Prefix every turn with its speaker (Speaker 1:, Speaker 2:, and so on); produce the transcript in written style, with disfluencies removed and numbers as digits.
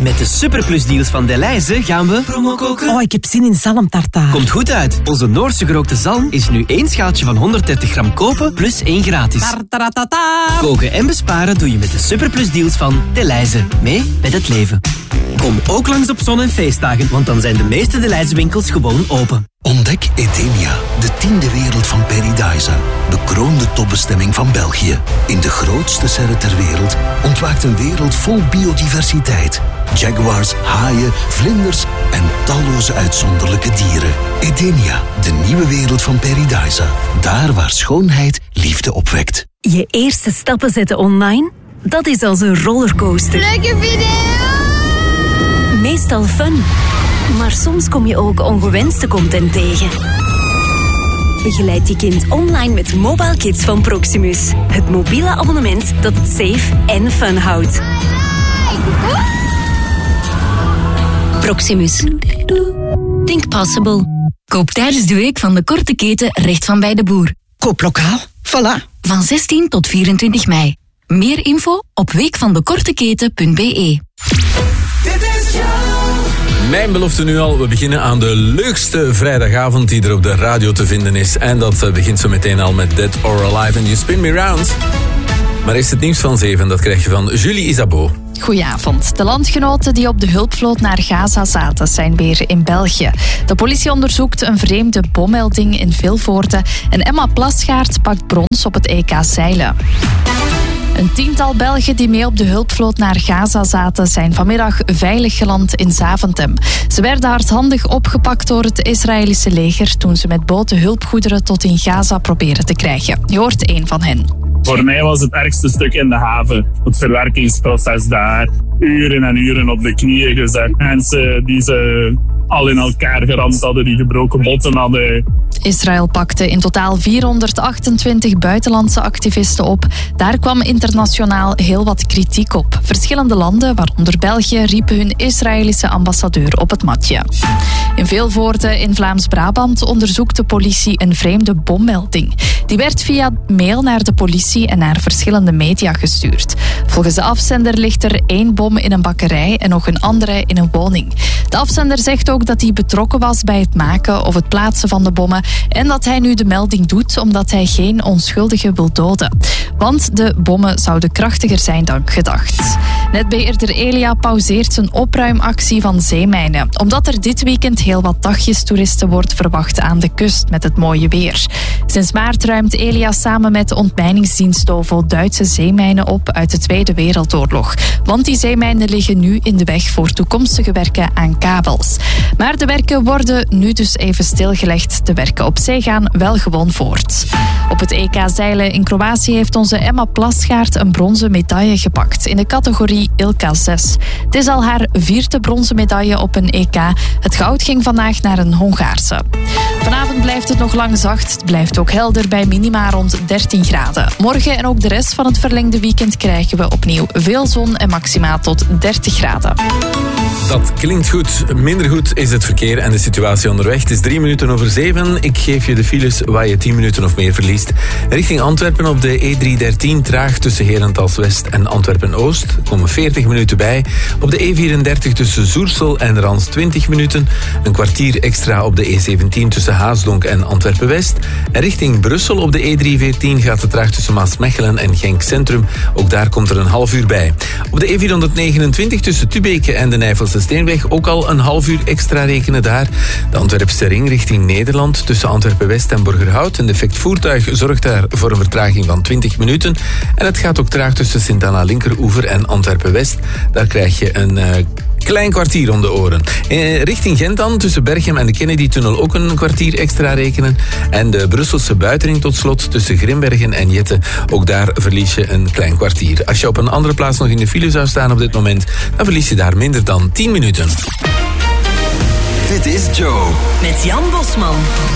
Speaker 1: Met de superplusdeals van Delhaize gaan we promo koken.
Speaker 2: Oh, ik heb zin in zalmtartaar.
Speaker 1: Komt goed uit. Onze Noorse gerookte zalm is nu 1 schaaltje van 130 gram kopen plus 1 gratis. Koken en besparen doe je met de superplusdeals van Delhaize. Mee met het leven. Kom ook langs op zon- en feestdagen, want dan zijn de meeste Delhaize winkels gewoon open.
Speaker 3: Ontdek Edenia, de 10e wereld van Paradise. Bekroonde topbestemming van België. In de grootste serre ter wereld ontwaakt een wereld vol biodiversiteit. Jaguars, haaien, vlinders en talloze uitzonderlijke dieren. Edenia, de nieuwe wereld van Paradise. Daar waar schoonheid liefde opwekt.
Speaker 4: Je eerste stappen zetten online? Dat is als een rollercoaster.
Speaker 5: Leuke video!
Speaker 4: Meestal fun. Maar soms kom je ook ongewenste content tegen. Begeleid je kind online met Mobile Kids van Proximus. Het mobiele abonnement dat het safe en fun houdt. Proximus. Think possible. Koop tijdens de week van de korte keten recht van bij de boer.
Speaker 2: Koop lokaal. Voilà.
Speaker 4: Van 16 tot 24 mei. Meer info op weekvandekorteketen.be.
Speaker 6: Mijn belofte nu al, we beginnen aan de leukste vrijdagavond die er op de radio te vinden is. En dat begint zo meteen al met Dead or Alive and You Spin Me Round. Maar eerst het nieuws van 7, dat krijg je van Julie Isabeau.
Speaker 7: Goedenavond. De landgenoten die op de hulpvloot naar Gaza zaten zijn weer in België. De politie onderzoekt een vreemde bommelding in Vilvoorde. En Emma Plasgaard pakt brons op het EK zeilen. Een 10-tal Belgen die mee op de hulpvloot naar Gaza zaten zijn vanmiddag veilig geland in Zaventem. Ze werden hardhandig opgepakt door het Israëlische leger toen ze met boten hulpgoederen tot in Gaza proberen te krijgen. Je hoort één van hen.
Speaker 8: Voor mij was het ergste stuk in de haven. Het verwerkingsproces daar. Uren en uren op de knieën gezet. Mensen die ze al in elkaar geramd hadden, die gebroken botten hadden.
Speaker 7: Israël pakte in totaal 428 buitenlandse activisten op. Daar kwam internationaal heel wat kritiek op. Verschillende landen, waaronder België, riepen hun Israëlische ambassadeur op het matje. In Vilvoorde in Vlaams-Brabant onderzoekt de politie een vreemde bommelding. Die werd via mail naar de politie en naar verschillende media gestuurd. Volgens de afzender ligt er 1 bom in een bakkerij en nog een andere in een woning. De afzender zegt ook dat hij betrokken was bij het maken of het plaatsen van de bommen en dat hij nu de melding doet omdat hij geen onschuldige wil doden. Want de bommen zouden krachtiger zijn dan gedacht. Netbeheerder Elia pauzeert zijn opruimactie van zeemijnen, omdat er dit weekend heel wat dagjestoeristen wordt verwacht aan de kust met het mooie weer. Sinds maart ruimt Elia samen met de ontmijningsdienst OVO Duitse zeemijnen op uit de Tweede Wereldoorlog. Want die zeemijnen liggen nu in de weg voor toekomstige werken aan kabels. Maar de werken worden nu dus even stilgelegd. De werken op zee gaan wel gewoon voort. Op het EK zeilen in Kroatië heeft onze Emma Plasgaard een bronzen medaille gepakt in de categorie Ilka 6. Het is al haar 4e bronzen medaille op een EK. Het goud ging vandaag naar een Hongaarse. Vanavond blijft het nog lang zacht. Het blijft ook helder bij minima rond 13 graden. Morgen en ook de rest van het verlengde weekend krijgen we opnieuw veel zon en maxima tot 30 graden.
Speaker 6: Dat klinkt goed. Minder goed is het verkeer en de situatie onderweg. Het is 3 minuten over 7. Ik geef je de files waar je 10 minuten of meer verliest. Richting Antwerpen op de E313 traag tussen Herentals-West en Antwerpen-Oost. Er komen 40 minuten bij. Op de E34 tussen Zoersel en Rans 20 minuten. Een kwartier extra op de E17 tussen Haasdonk en Antwerpen-West. En richting Brussel op de E314 gaat het traag tussen Maasmechelen en Genk Centrum. Ook daar komt er een half uur bij. Op de E429 tussen Tubeke en de Nijvelse Steenweg ook al een half uur extra rekenen daar. De Antwerpse ring richting Nederland tussen Antwerpen-West en Borgerhout. Een defect voertuig zorgt daar voor een vertraging van 20 minuten. En het gaat ook traag tussen Sint-Anna Linkeroever en Antwerpen-West. Daar krijg je een klein kwartier om de oren. Richting Gent dan, tussen Berchem en de Kennedy-tunnel ook een kwartier extra rekenen. En de Brusselse buitenring tot slot tussen Grimbergen en Jette. Ook daar verlies je een klein kwartier. Als je op een andere plaats nog in de file zou staan op dit moment, dan verlies je daar minder dan 10 minuten.
Speaker 3: Dit is Joe.
Speaker 4: Met Jan Bosman.